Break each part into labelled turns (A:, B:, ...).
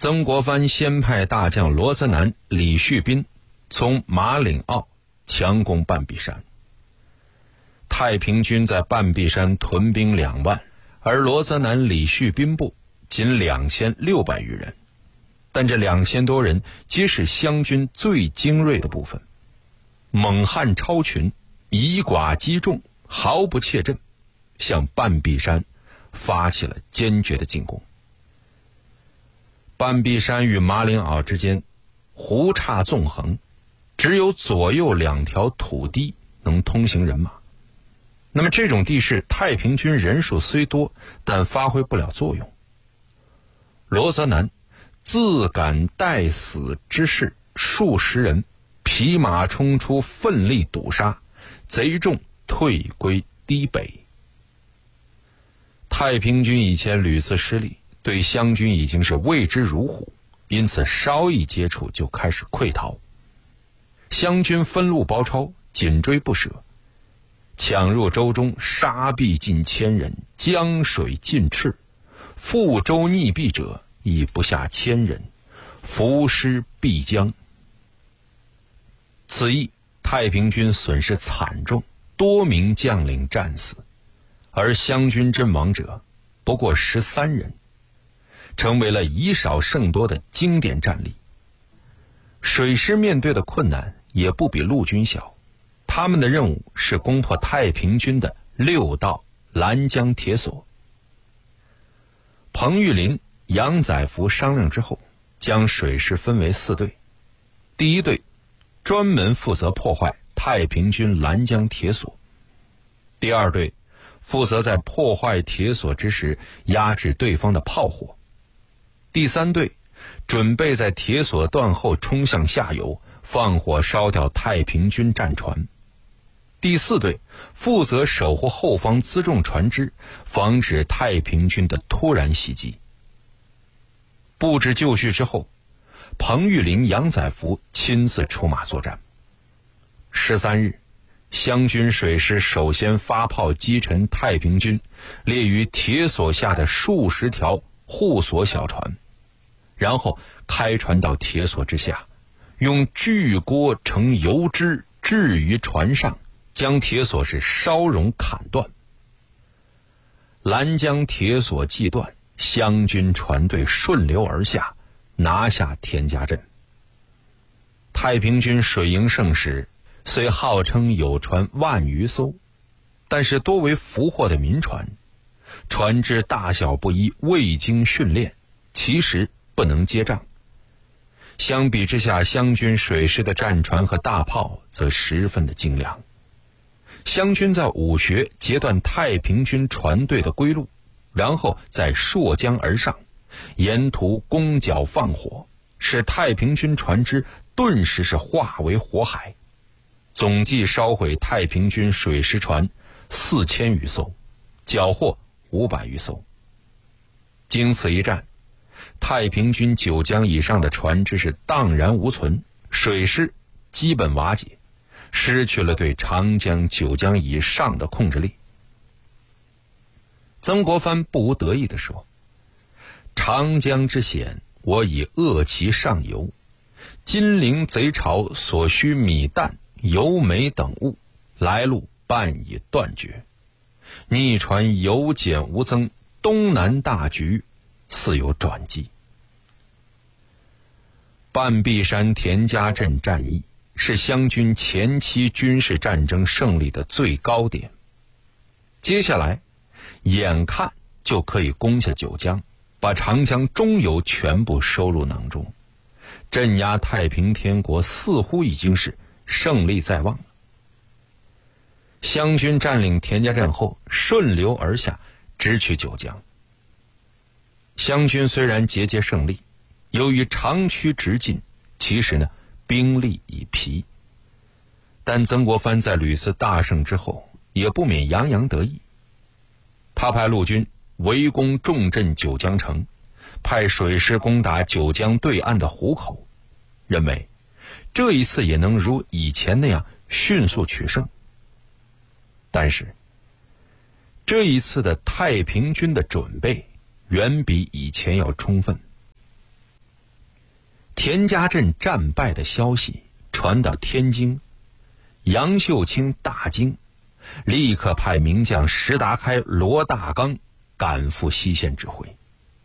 A: 曾国藩先派大将罗泽南、李旭斌从马岭坳强攻半壁山。太平军在半壁山屯兵2万，而罗泽南、李旭斌部仅2600余人。但这2000多人皆是湘军最精锐的部分，猛悍超群，以寡击众，毫不怯阵，向半壁山发起了坚决的进攻。半壁山与马岭坳之间湖岔纵横，只有左右2条土堤能通行人马。那么这种地势，太平军人数虽多，但发挥不了作用。罗泽南自感待死之势，数十人匹马冲出，奋力堵杀，贼众退归堤北。太平军以前屡次失利，对湘军已经是畏之如虎，因此稍一接触就开始溃逃。湘军分路包抄，紧追不舍，抢入州中，杀毙近1000人，江水尽赤，覆州溺毙者已不下1000人，浮尸必江。此役太平军损失惨重，多名将领战死，而湘军阵亡者不过13人，成为了以少胜多的经典战例。水师面对的困难也不比陆军小，他们的任务是攻破太平军的6道拦江铁索。彭玉麟、杨载福商量之后，将水师分为4队。第一队专门负责破坏太平军拦江铁索，第二队负责在破坏铁索之时压制对方的炮火，第三队准备在铁索断后冲向下游，放火烧掉太平军战船，第四队负责守护后方辎重船只，防止太平军的突然袭击。布置就绪之后，彭玉麟、杨载福亲自出马作战。13日，湘军水师首先发炮击沉太平军列于铁索下的数十条护索小船，然后开船到铁索之下，用巨锅盛油脂置于船上，将铁索是烧熔砍断。拦江铁索既断，湘军船队顺流而下，拿下田家镇。太平军水营盛时，虽号称有船10000余艘，但是多为俘获的民船，船只大小不一，未经训练，其实不能接仗。相比之下，湘军水师的战船和大炮则十分的精良。湘军在武穴截断太平军船队的归路，然后再溯江而上，沿途攻剿放火，使太平军船只顿时是化为火海，总计烧毁太平军水师船4000余艘，缴获500余艘。经此一战，太平军九江以上的船只是荡然无存，水师基本瓦解，失去了对长江、九江以上的控制力。曾国藩不无得意地说：“长江之险，我已扼其上游，金陵贼巢所需米弹、油煤等物，来路半已断绝。逆船有减无增，东南大局似有转机。”半壁山田家镇战役是湘军前期军事战争胜利的最高点，接下来眼看就可以攻下九江，把长江中游全部收入囊中，镇压太平天国似乎已经是胜利在望了。湘军占领田家镇后，顺流而下，直取九江。湘军虽然节节胜利，由于长驱直进，其实呢兵力已疲，但曾国藩在屡次大胜之后，也不免洋洋得意。他派陆军围攻重镇九江城，派水师攻打九江对岸的湖口，认为这一次也能如以前那样迅速取胜。但是这一次的太平军的准备远比以前要充分。 田家镇战败的消息传到天津，杨秀清大惊，立刻派名将石达开、罗大刚赶赴西线指挥。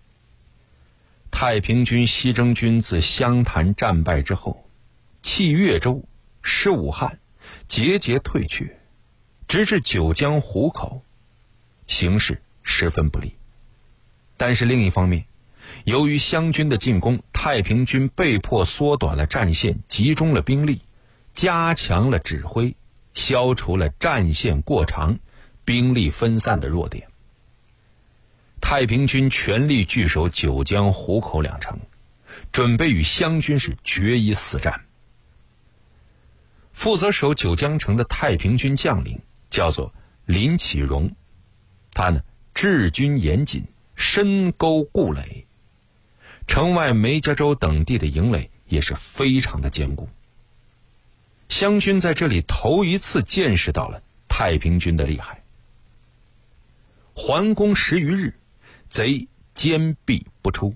A: 太平军西征军自湘潭战败之后，弃越州、失武汉，节节退却，直至九江湖口，形势十分不利。但是另一方面，由于湘军的进攻，太平军被迫缩短了战线，集中了兵力，加强了指挥，消除了战线过长、兵力分散的弱点。太平军全力据守九江湖口两城，准备与湘军是决一死战。负责守九江城的太平军将领叫做林启荣，他呢治军严谨，深沟固垒，城外梅家洲等地的营垒也是非常的坚固。湘军在这里头一次见识到了太平军的厉害。环攻10余日，贼坚壁不出。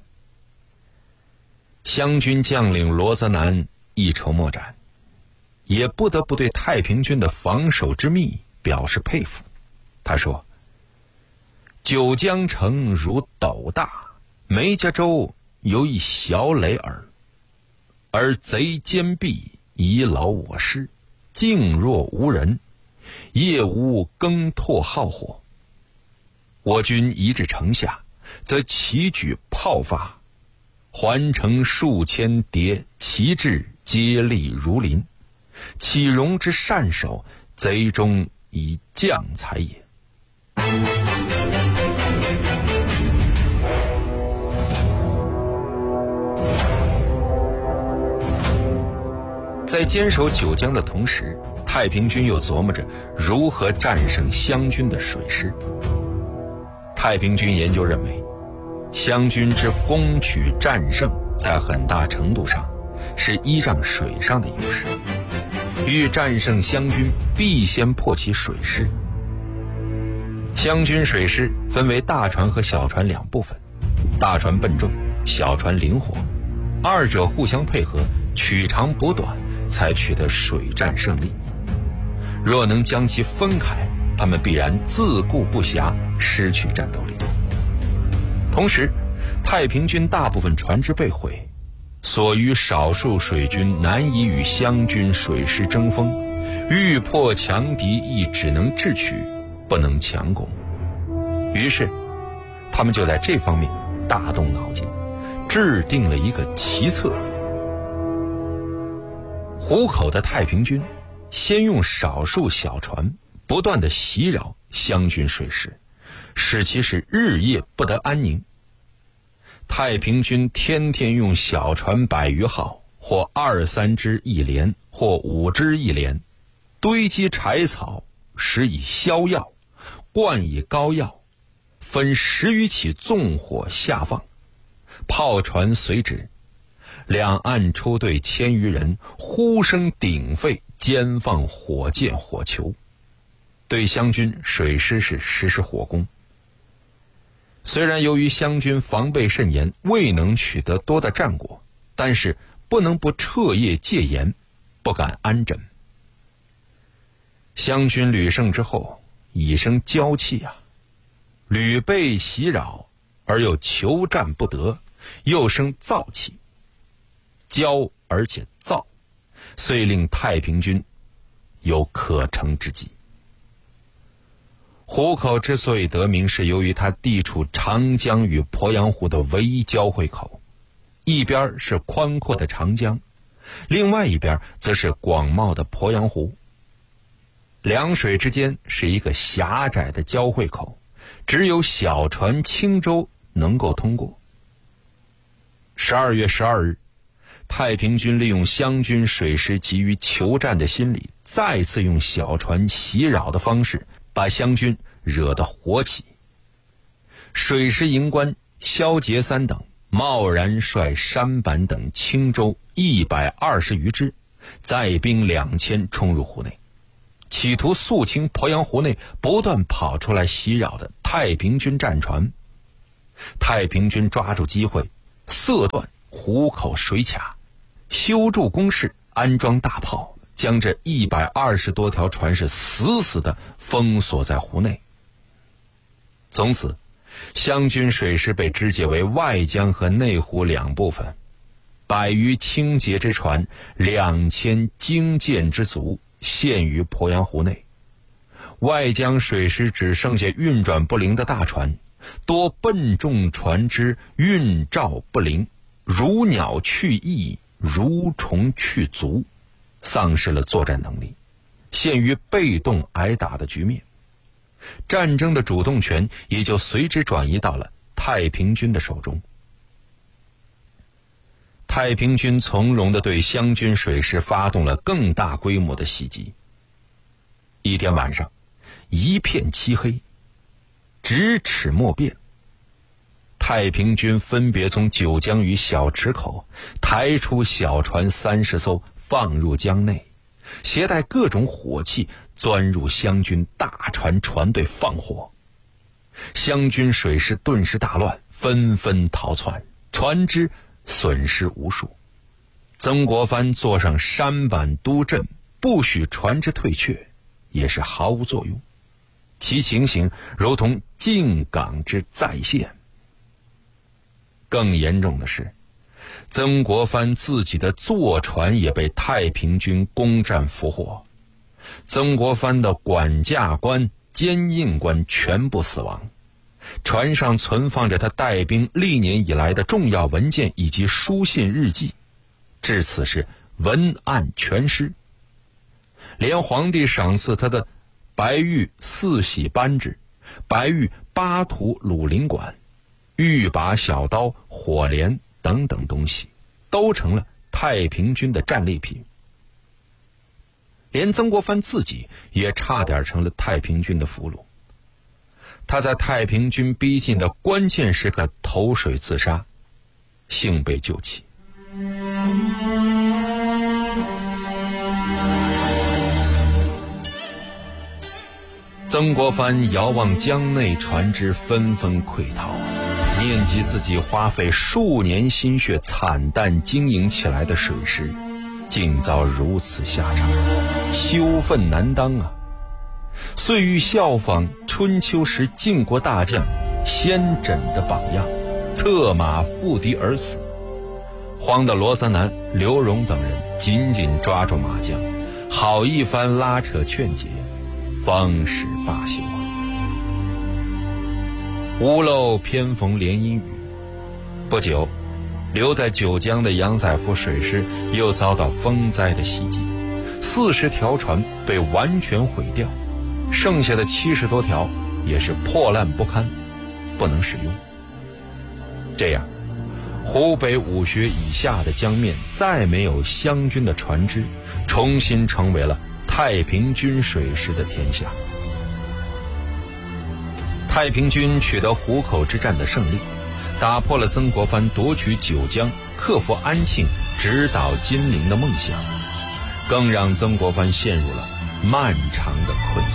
A: 湘军将领罗泽南一筹莫展，也不得不对太平军的防守之密表示佩服。他说：九江城如斗大，梅家洲犹一小垒耳，而贼坚壁，以老我师，静若无人，夜无更拓号火。我军一至城下，则齐举炮发，环城数千叠，旗帜接力如林，岂容之善守，贼中以将才也。在坚守九江的同时，太平军又琢磨着如何战胜湘军的水师。太平军研究认为，湘军之攻取战胜在很大程度上是依仗水上的优势，欲战胜湘军必先破其水师。湘军水师分为大船和小船两部分，大船笨重，小船灵活，二者互相配合，取长补短，才取得水战胜利。若能将其分开，他们必然自顾不暇，失去战斗力。同时，太平军大部分船只被毁，所余少数水军难以与湘军水师争锋，欲破强敌亦只能智取，不能强攻。于是他们就在这方面大动脑筋，制定了一个奇策。湖口的太平军先用少数小船不断地袭扰湘军水师，使其是日夜不得安宁。太平军天天用小船100余号，或2、3只一连，或5只一连，堆积柴草，施以硝药，灌以膏药，分10余起纵火下放，炮船随之，两岸出队1000余人，呼声鼎沸，兼放火箭火球，对湘军水师是实施火攻。虽然由于湘军防备甚严，未能取得多的战果，但是不能不彻夜戒严，不敢安枕。湘军屡胜之后，已生骄气啊，屡被袭扰而又求战不得，又生躁气，骄而且躁，遂令太平军有可乘之机。湖口之所以得名，是由于它地处长江与鄱阳湖的唯一交汇口，一边是宽阔的长江，另外一边则是广袤的鄱阳湖。两水之间是一个狭窄的交汇口，只有小船轻舟能够通过。12月12日，太平军利用湘军水师急于求战的心理，再次用小船袭扰的方式把湘军惹得火起。水师营官萧杰三等贸然率舢板等轻舟120余只，载兵2000冲入湖内，企图肃清鄱阳湖内不断跑出来袭扰的太平军战船。太平军抓住机会，塞断湖口水卡， 修筑工事，安装大炮，将这120多条船是死死地封锁在湖内。从此，湘军水师被肢解为外江和内湖两部分，100余轻捷之船，2000精舰之卒陷于鄱阳湖内。外江水师只剩下运转不灵的大船，多笨重船只运照不灵，如鸟去翼，如虫去足，丧失了作战能力，陷于被动挨打的局面。战争的主动权也就随之转移到了太平军的手中。太平军从容地对湘军水师发动了更大规模的袭击。一天晚上，一片漆黑，咫尺莫辨。太平军分别从九江与小池口抬出小船30艘，放入江内，携带各种火器钻入湘军大船船队放火。湘军水师顿时大乱，纷纷逃窜，船只损失无数。曾国藩坐上山板督阵，不许船只退却，也是毫无作用，其情形如同靖港之再现。更严重的是，曾国藩自己的坐船也被太平军攻占俘获，曾国藩的管驾官、监印官全部死亡，船上存放着他带兵历年以来的重要文件以及书信日记，至此是文案全失。连皇帝赏赐他的白玉4喜扳指、白玉8图鲁林管、玉把小刀、火镰等等东西，都成了太平军的战利品。连曾国藩自己也差点成了太平军的俘虏。他在太平军逼近的关键时刻投水自杀，幸被救起。曾国藩遥望江内船只纷纷溃逃，念及自己花费数年心血惨淡经营起来的水师，竟遭如此下场，羞愤难当啊！遂欲效仿春秋时晋国大将先轸的榜样，策马赴敌而死。慌的罗三南、刘荣等人紧紧抓住马缰，好一番拉扯劝解，方始罢休啊！屋漏偏逢连阴雨，不久，留在九江的杨载福水师又遭到风灾的袭击，40条船被完全毁掉，剩下的70多条也是破烂不堪，不能使用。这样，湖北武穴以下的江面再没有湘军的船只，重新成为了太平军水师的天下。太平军取得湖口之战的胜利，打破了曾国藩夺取九江、克服安庆、直捣金陵的梦想，更让曾国藩陷入了漫长的困境。